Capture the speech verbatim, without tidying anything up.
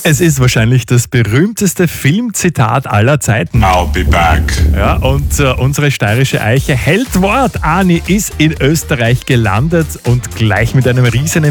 Es ist wahrscheinlich das berühmteste Filmzitat aller Zeiten. I'll be back. Ja, und äh, unsere steirische Eiche hält Wort. Ani ist in Österreich gelandet und gleich mit einem riesen